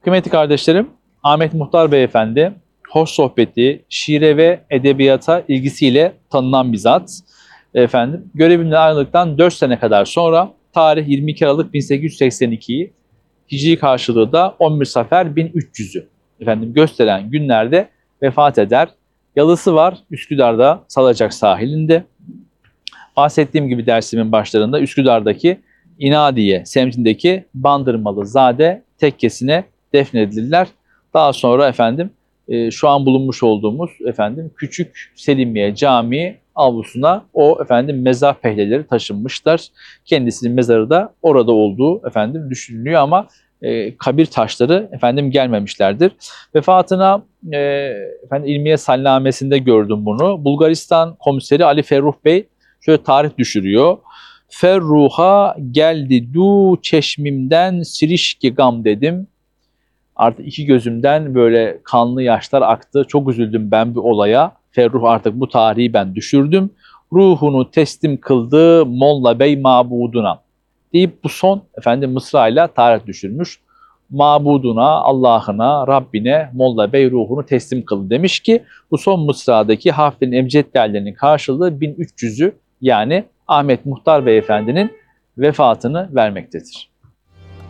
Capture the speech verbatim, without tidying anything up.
Kıymetli kardeşlerim, Ahmet Muhtar Beyefendi, hoş sohbeti, şiire ve edebiyata ilgisiyle tanınan bir zat. Efendim, görevinden ayrıldıktan dört sene kadar sonra tarih yirmi iki Aralık bin sekiz yüz seksen ikiyi Hicri karşılığı da on bir Safer bin üç yüzü efendim gösteren günlerde vefat eder. Yalısı var Üsküdar'da Salacak sahilinde. Bahsettiğim gibi dersimin başlarında Üsküdar'daki İnadiye semtindeki Bandırmalı Zade tekkesine defnedilirler. Daha sonra efendim e, şu an bulunmuş olduğumuz efendim Küçük Selimiye Camii avlusuna o efendim mezar pehleleri taşınmışlar. Kendisinin mezarı da orada olduğu efendim düşünülüyor ama e, kabir taşları efendim gelmemişlerdir. Vefatına e, efendim İlmiye Sallamesi'nde gördüm bunu. Bulgaristan komiseri Ali Ferruh Bey şöyle tarih düşürüyor. Ferruha geldi du çeşmimden sirişki gam dedim. Artık iki gözümden böyle kanlı yaşlar aktı. Çok üzüldüm ben bu olaya. Ferruh artık bu tarihi ben düşürdüm. Ruhunu teslim kıldı Molla Bey mabuduna deyip bu son efendim mısrayla tarih düşürmüş. Mabuduna, Allah'ına, Rabbine Molla Bey ruhunu teslim kıldı demiş ki bu son mısradaki harflerin emcet değerlerinin karşılığı bin üç yüzü yani Ahmet Muhtar Beyefendi'nin vefatını vermektedir.